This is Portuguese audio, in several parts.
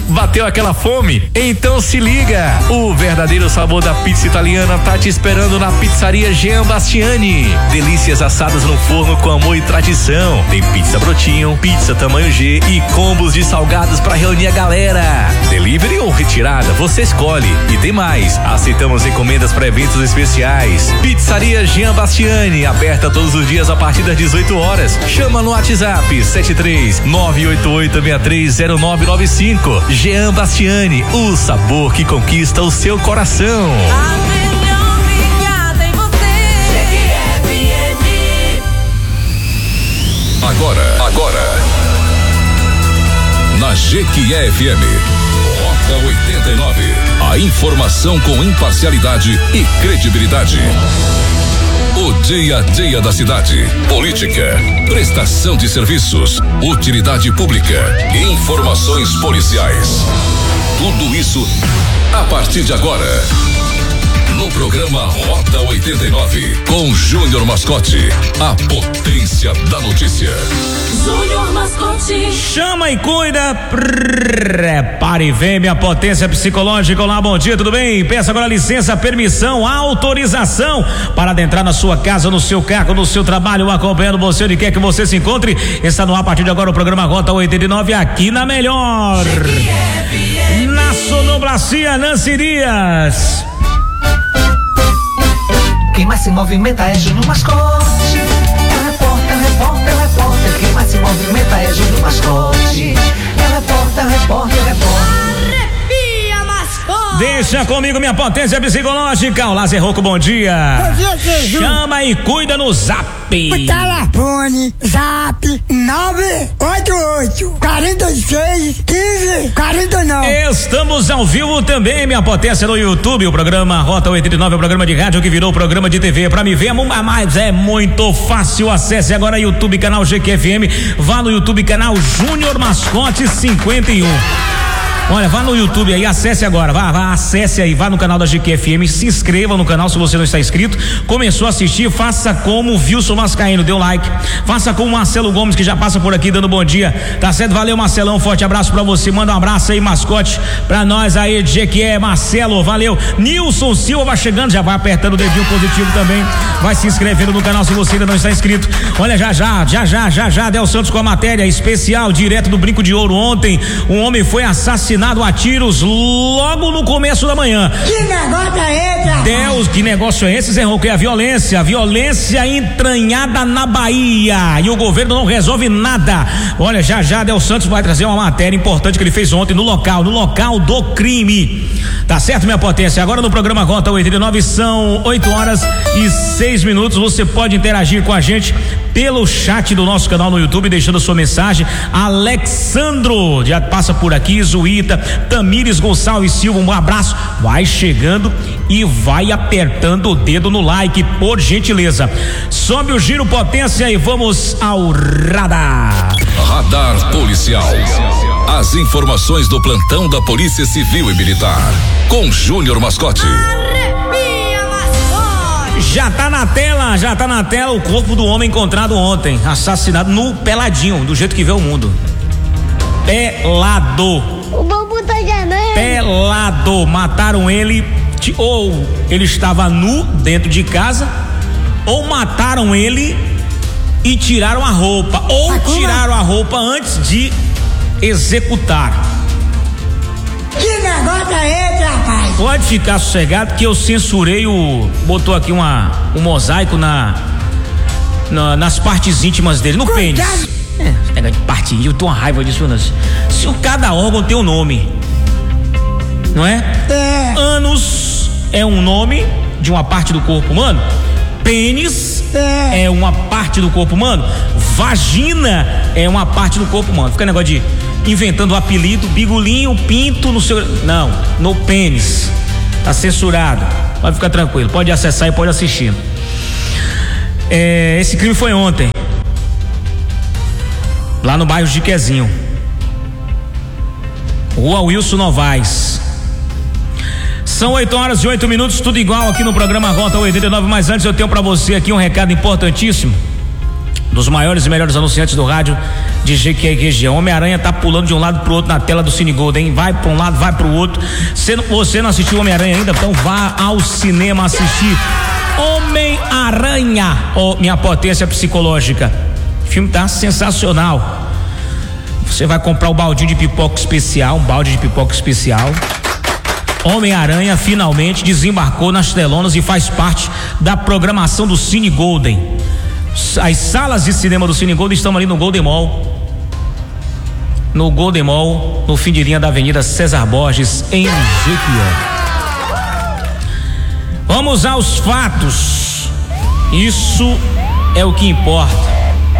Bateu aquela fome? Então se liga! O verdadeiro sabor da pizza italiana tá te esperando na Pizzaria Jean Bastiani. Delícias assadas no forno com amor e tradição. Tem pizza brotinho, pizza tamanho G e combos de salgados pra reunir a galera. Delivery ou retirada, você escolhe. E tem mais, aceitamos encomendas para eventos especiais. Pizzaria Jean Bastiani, aberta todos os dias a partir das 18 horas. Chama no WhatsApp 73988630995. Jean Bastiani, o sabor que conquista o seu coração. A melhor ligada em você. Agora, na Jequié FM, Rota 89, a informação com imparcialidade e credibilidade. O dia a dia da cidade, política, prestação de serviços, utilidade pública, informações policiais. Tudo isso a partir de agora. No programa Rota 89, com Júnior Mascote, a potência da notícia. Júnior Mascote. Chama e cuida, prepare e vem minha potência psicológica. Olá, bom dia, tudo bem? Peça agora licença, permissão, autorização para adentrar na sua casa, no seu carro, no seu trabalho, acompanhando você onde quer que você se encontre. Está no ar a partir de agora o programa Rota 89 aqui na Melhor. Na sonoplastia, Nancy Dias. Quem mais se movimenta é Júnior Mascote. É repórter. Quem mais se movimenta é Júnior Mascote. É repórter. Arrepia, Mascote. Deixa comigo minha potência psicológica. Olá, Zé Rocco, bom dia. Bom dia, Jeju. Chama e cuida no Zap. O telefone Zap 988 46 15 49. Estamos ao vivo também, minha potência, no YouTube. O programa Rota 89 é o programa de rádio que virou programa de TV. Pra me ver, mas é muito fácil. Acesse agora YouTube, canal GQFM. Vá no YouTube, canal Júnior Mascote 51. Olha, vá no YouTube aí, acesse agora, acesse aí, vá no canal da GQFM, se inscreva no canal se você não está inscrito. Começou a assistir, faça como o Wilson Mascaíno, dê um like. Faça como o Marcelo Gomes, que já passa por aqui dando bom dia, tá certo? Valeu, Marcelão, forte abraço pra você, manda um abraço aí, Mascote, pra nós aí de GQ, Marcelo, valeu. Nilson Silva vai chegando, já vai apertando o dedinho positivo também, vai se inscrevendo no canal se você ainda não está inscrito. Olha, já, Del Santos com a matéria especial, direto do Brinco de Ouro. Ontem, um homem foi assassinado a tiros logo no começo da manhã. Que negócio é esse, rapaz? Deus, que negócio é esse, Zé Rocco? É a violência entranhada na Bahia, e o governo não resolve nada. Olha, já Del Santos vai trazer uma matéria importante que ele fez ontem no local do crime. Tá certo, minha potência? Agora no programa Rota 89 são 8h06. Você pode interagir com a gente pelo chat do nosso canal no YouTube, deixando a sua mensagem. Alexandro já passa por aqui, Zuíta, Tamires Gonçalves Silva, um abraço. Vai chegando e vai apertando o dedo no like, por gentileza. Sobe o giro, potência, e vamos ao radar. Radar policial. As informações do plantão da Polícia Civil e Militar, com Júnior Mascote. Arrepia, Mascote. Já tá na tela o corpo do homem encontrado ontem, assassinado no peladinho, do jeito que vê o mundo. Pelado. O bobo tá ganhando. Pelado. Mataram ele, ou ele estava nu dentro de casa, ou mataram ele e tiraram a roupa, ou tiraram a roupa antes de executar. Que negócio é esse, rapaz? Pode ficar sossegado que eu censurei botou aqui um mosaico nas partes íntimas dele, no pênis. Negócio de parte íntima, eu tô uma raiva disso, Nancy. Se cada órgão tem um nome, não é? Ânus é um nome de uma parte do corpo humano. Pênis é uma parte do corpo humano. Vagina é uma parte do corpo humano. Fica negócio de inventando o apelido, bigolinho, pinto no seu. Não, no pênis. Tá censurado. Pode ficar tranquilo, pode acessar e pode assistir. Esse crime foi ontem, lá no bairro Jiquezinho, Rua Wilson Novaes. São 8h08, tudo igual aqui no programa Rota 89, mas antes eu tenho pra você aqui um recado importantíssimo, dos maiores e melhores anunciantes do rádio de Jequié e região. Homem-Aranha tá pulando de um lado pro outro na tela do Cine Golden, vai pra um lado, vai pro outro. Você não assistiu Homem-Aranha ainda? Então vá ao cinema assistir Homem-Aranha, minha potência psicológica. O filme tá sensacional. Você vai comprar um balde de pipoca especial, Homem-Aranha finalmente desembarcou nas telonas e faz parte da programação do Cine Golden. As salas de cinema do Cine Golden estão ali no Golden Mall. No fim de linha da Avenida César Borges, em Jequié. Vamos aos fatos. Isso é o que importa.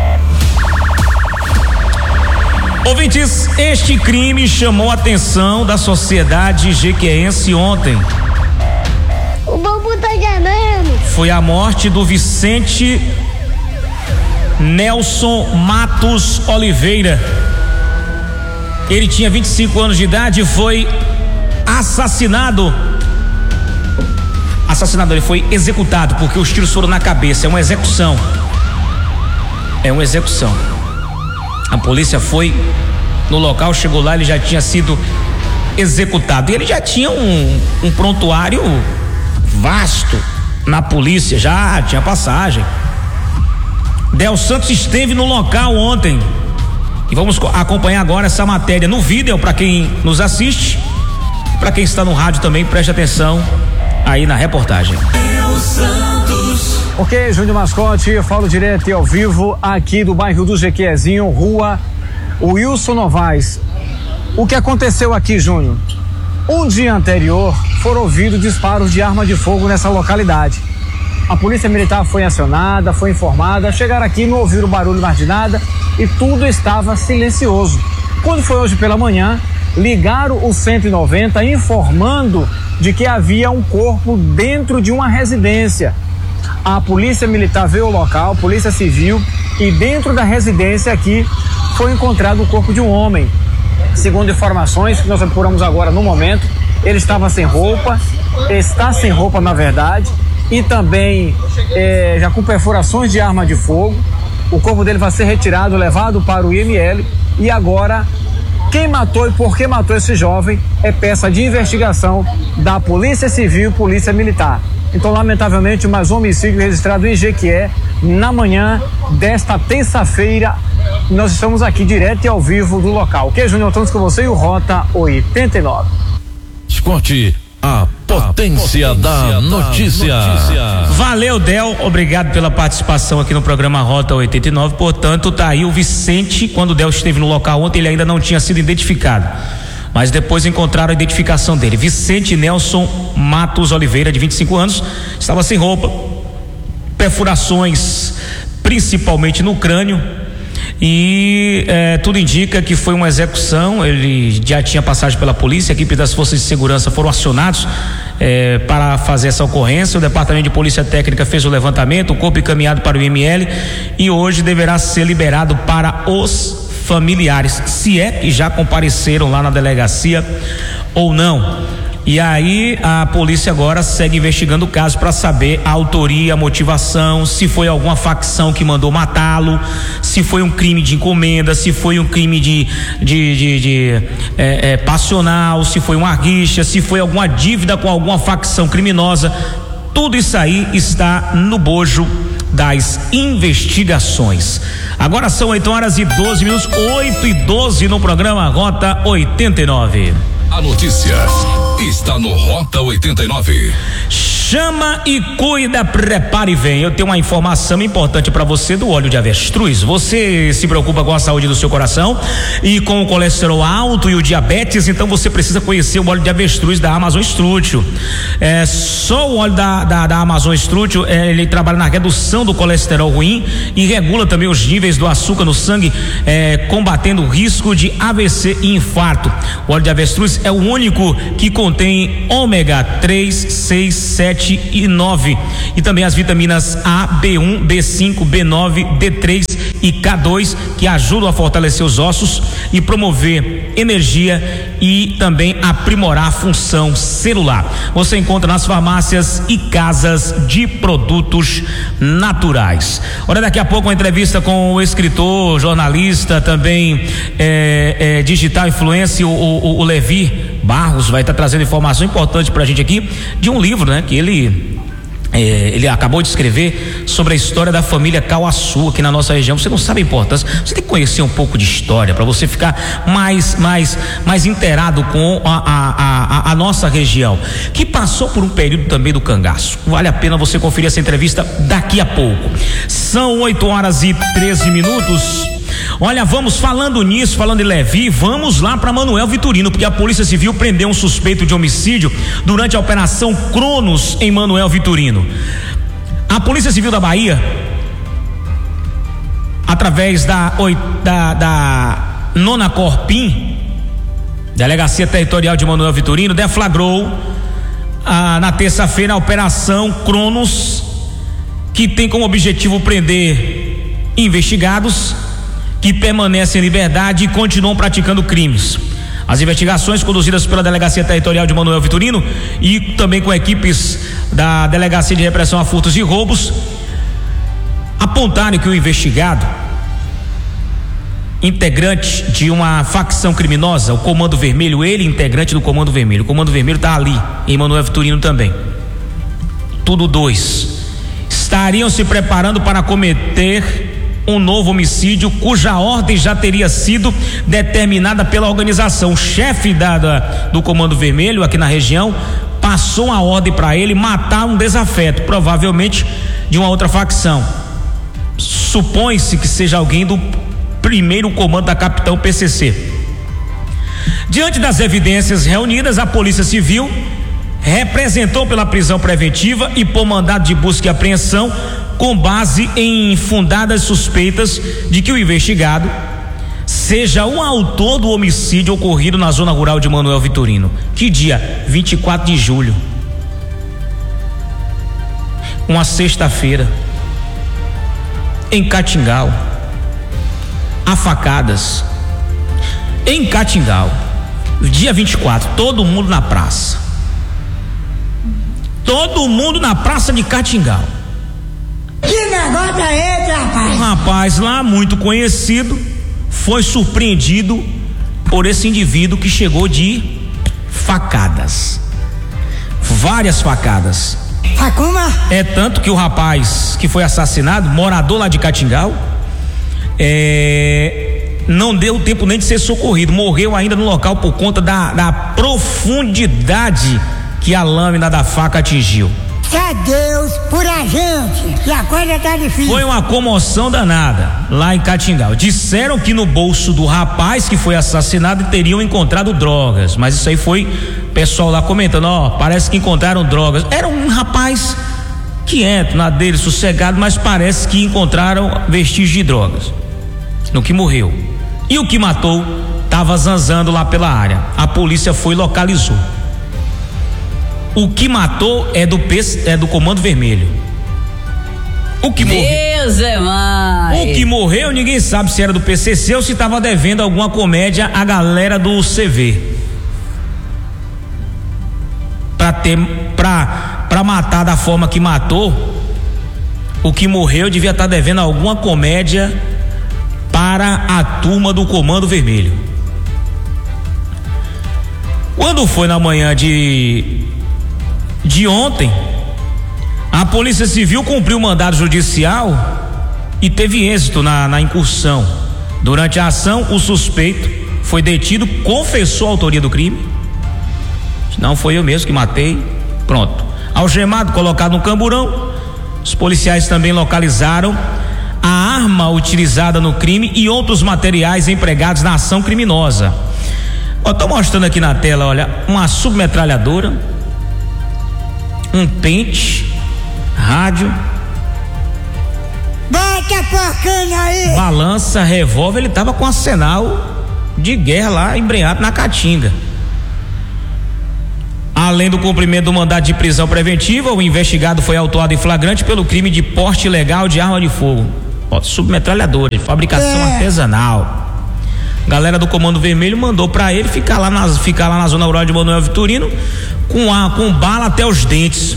Ouvintes, este crime chamou a atenção da sociedade jequiéense ontem. O bobo tá ganhando. Foi a morte do Vicente Nelson Matos Oliveira. Ele tinha 25 anos de idade e foi assassinado. Ele foi executado porque os tiros foram na cabeça. É uma execução. A polícia foi no local, chegou lá, ele já tinha sido executado. E ele já tinha um prontuário vasto na polícia, já tinha passagem. Del Santos esteve no local ontem. E vamos acompanhar agora essa matéria no vídeo para quem nos assiste. Para quem está no rádio também, preste atenção aí na reportagem. Ok, Júnior Mascote, eu falo direto e ao vivo aqui do bairro do Jequiézinho, rua Wilson Novaes. O que aconteceu aqui, Júnior? Um dia anterior foram ouvidos disparos de arma de fogo nessa localidade. A polícia militar foi acionada, foi informada, chegaram aqui, não ouviram barulho mais de nada e tudo estava silencioso. Quando foi hoje pela manhã, ligaram o 190 informando de que havia um corpo dentro de uma residência. A polícia militar veio ao local, polícia civil, e dentro da residência aqui foi encontrado o corpo de um homem. Segundo informações que nós apuramos agora no momento, ele estava sem roupa, está sem roupa na verdade, e também já com perfurações de arma de fogo. O corpo dele vai ser retirado, levado para o IML, e agora quem matou e por que matou esse jovem é peça de investigação da Polícia Civil e Polícia Militar. Então, lamentavelmente, mais um homicídio registrado em Jequié na manhã desta terça-feira. Nós estamos aqui direto e ao vivo do local. Ok, Júnior? Estamos com você e o Rota 89. Escute a potência da notícia. Valeu, Del, obrigado pela participação aqui no programa Rota 89. Portanto, tá aí o Vicente. Quando o Del esteve no local ontem, ele ainda não tinha sido identificado, mas depois encontraram a identificação dele. Vicente Nelson Matos Oliveira, de 25 anos, estava sem roupa, perfurações principalmente no crânio, e tudo indica que foi uma execução. Ele já tinha passagem pela polícia, a equipe das forças de segurança foram acionados para fazer essa ocorrência. O departamento de polícia técnica fez o levantamento, o corpo encaminhado para o IML, e hoje deverá ser liberado para os familiares, se é que já compareceram lá na delegacia ou não. E aí a polícia agora segue investigando o caso para saber a autoria, a motivação, se foi alguma facção que mandou matá-lo, se foi um crime de encomenda, se foi um crime de passional, se foi uma rixa, se foi alguma dívida com alguma facção criminosa. Tudo isso aí está no bojo das investigações. Agora são 8h12, 8h12 no programa Rota 89. A notícia está no Rota 89. Chama e cuida, prepare e vem. Eu tenho uma informação importante para você do óleo de avestruz. Você se preocupa com a saúde do seu coração e com o colesterol alto e o diabetes, então você precisa conhecer o óleo de avestruz da Amazon Strútil. Só o óleo da Amazon Strútil, ele trabalha na redução do colesterol ruim e regula também os níveis do açúcar no sangue, combatendo o risco de AVC e infarto. O óleo de avestruz é o único que contém ômega 3, 6, 7 7 e 9. E também as vitaminas A, B1, B5, B9, D3 e K2, que ajudam a fortalecer os ossos e promover energia e também aprimorar a função celular. Você encontra nas farmácias e casas de produtos naturais. Olha, daqui a pouco uma entrevista com o escritor, jornalista, também digital influencer, o Levi Barros, vai estar trazendo informação importante pra gente aqui de um livro, né, que ele acabou de escrever sobre a história da família Cauaçu aqui na nossa região. Você não sabe a importância, você tem que conhecer um pouco de história para você ficar mais inteirado com a nossa região, que passou por um período também do cangaço. Vale a pena você conferir essa entrevista daqui a pouco. São 8h13. Olha, vamos falando nisso, falando em Levi, vamos lá para Manoel Vitorino, porque a Polícia Civil prendeu um suspeito de homicídio durante a Operação Cronos em Manoel Vitorino. A Polícia Civil da Bahia, através da Nona Corpim, Delegacia Territorial de Manoel Vitorino, deflagrou na terça-feira a Operação Cronos, que tem como objetivo prender investigados que permanecem em liberdade e continuam praticando crimes. As investigações conduzidas pela Delegacia Territorial de Manoel Vitorino e também com equipes da Delegacia de Repressão a Furtos e Roubos apontaram que o investigado, integrante de uma facção criminosa, o Comando Vermelho, ele integrante do Comando Vermelho, o Comando Vermelho está ali em Manoel Vitorino também, tudo dois, estariam se preparando para cometer um novo homicídio cuja ordem já teria sido determinada pela organização. O chefe do Comando Vermelho aqui na região passou uma ordem para ele matar um desafeto, provavelmente de uma outra facção. Supõe-se que seja alguém do primeiro comando da Capitão PCC. Diante das evidências reunidas, a Polícia Civil representou pela prisão preventiva e por mandado de busca e apreensão com base em fundadas suspeitas de que o investigado seja o autor do homicídio ocorrido na zona rural de Manoel Vitorino. Que dia? 24 de julho. Uma sexta-feira. Em Catingal. A facadas. Em Catingal. Dia 24. Todo mundo na praça. Todo mundo na praça de Catingal. Que negócio é esse, rapaz? Um rapaz lá, muito conhecido, foi surpreendido por esse indivíduo que chegou de facadas. Várias facadas. Facuma? É tanto que o rapaz que foi assassinado, morador lá de Catingal, não deu tempo nem de ser socorrido, morreu ainda no local por conta da profundidade que a lâmina da faca atingiu. É Deus por a gente, que a coisa tá difícil. Foi uma comoção danada lá em Catingal. Disseram que no bolso do rapaz que foi assassinado teriam encontrado drogas, mas isso aí foi pessoal lá comentando, parece que encontraram drogas. Era um rapaz quieto, na dele, sossegado, mas parece que encontraram vestígios de drogas no que morreu. E o que matou estava zanzando lá pela área. A polícia foi e localizou. O que matou é do Comando Vermelho. O que morreu? Deus é mais. O que morreu, ninguém sabe se era do PCC ou se estava devendo alguma comédia à galera do CV. Pra matar da forma que matou, o que morreu devia estar devendo alguma comédia para a turma do Comando Vermelho. Quando foi na manhã de ontem, a Polícia Civil cumpriu o mandado judicial e teve êxito na incursão. Durante a ação, o suspeito foi detido, confessou a autoria do crime. Não foi eu mesmo que matei. Pronto. Algemado, colocado no camburão. Os policiais também localizaram a arma utilizada no crime e outros materiais empregados na ação criminosa. Estou mostrando aqui na tela, olha, uma submetralhadora, um pente, rádio, bota a porcana aí, balança, revólver. Ele tava com arsenal de guerra lá embrenhado na Caatinga. Além do cumprimento do mandado de prisão preventiva, o investigado foi autuado em flagrante pelo crime de porte ilegal de arma de fogo, submetralhadora, de fabricação artesanal. Galera do Comando Vermelho mandou pra ele ficar lá na zona rural de Manoel Vitorino com bala até os dentes.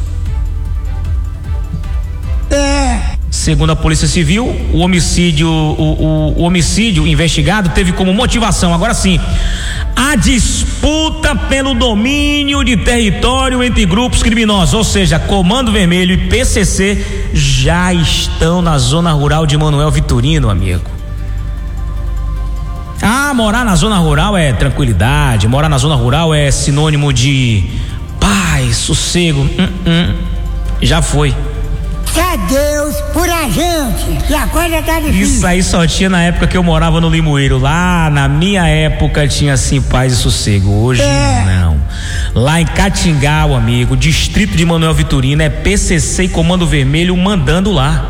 Segundo a Polícia Civil, o homicídio investigado teve como motivação, agora sim, a disputa pelo domínio de território entre grupos criminosos, ou seja, Comando Vermelho e PCC já estão na zona rural de Manoel Vitorino, amigo. Morar na zona rural é tranquilidade, morar na zona rural é sinônimo de paz, sossego. Já foi. Deus por a gente, e a coisa tá difícil. Isso aí só tinha na época que eu morava no Limoeiro. Lá na minha época tinha assim paz e sossego. Hoje não. Lá em Catingal, amigo, distrito de Manoel Vitorino, é PCC e Comando Vermelho mandando lá.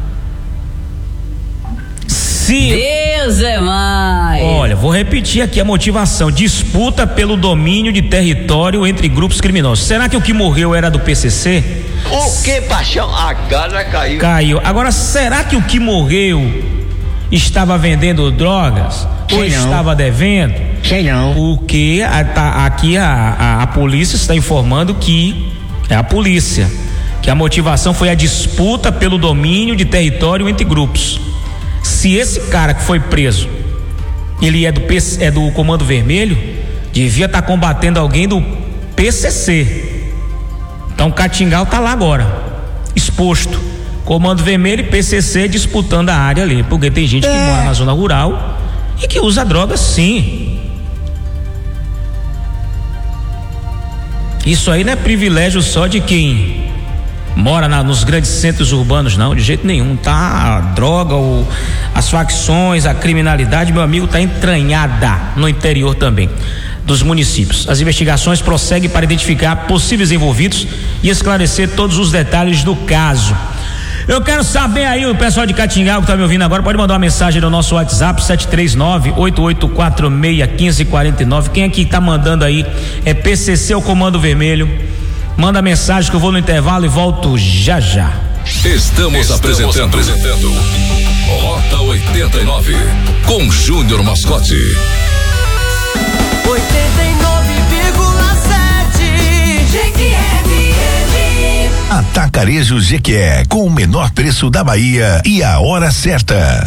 Deus é mais. Olha, vou repetir aqui a motivação: disputa pelo domínio de território entre grupos criminosos. Será que o que morreu era do PCC? O que, paixão? A casa caiu. Caiu. Agora, será que o que morreu estava vendendo drogas? Ou estava devendo? Sei não. Porque aqui a polícia está informando que é a polícia, que a motivação foi a disputa pelo domínio de território entre grupos. Se esse cara que foi preso, ele é do Comando Vermelho, devia estar combatendo alguém do PCC. Então Catingal tá lá agora, exposto. Comando Vermelho e PCC disputando a área ali, porque tem gente que mora na zona rural e que usa droga, sim. Isso aí não é privilégio só de quem mora nos grandes centros urbanos, não, de jeito nenhum. Tá a droga, as facções, a criminalidade, meu amigo, tá entranhada no interior também dos municípios. As investigações prosseguem para identificar possíveis envolvidos e esclarecer todos os detalhes do caso. Eu quero saber aí, o pessoal de Catingal que tá me ouvindo agora, pode mandar uma mensagem no nosso WhatsApp 739-8846-1549. Quem aqui tá mandando aí é PCC ou Comando Vermelho? Manda mensagem que eu vou no intervalo e volto já já. Estamos apresentando Rota 89 com Júnior Mascote. 89,7 GQFM. Atacarejo GQE, com o menor preço da Bahia e a hora certa.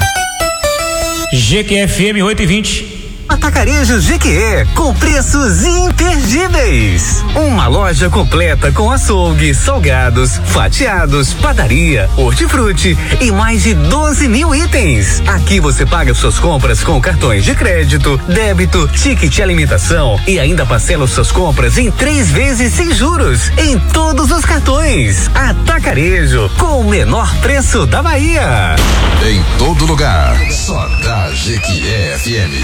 GQFM 8h20. Atacarejo GQE, com preços imperdíveis. Uma loja completa com açougue, salgados, fatiados, padaria, hortifruti e mais de 12 mil itens. Aqui você paga suas compras com cartões de crédito, débito, ticket alimentação e ainda parcela suas compras em 3 vezes sem juros em todos os cartões. Atacarejo, com o menor preço da Bahia. Em todo lugar, só da GQE FM.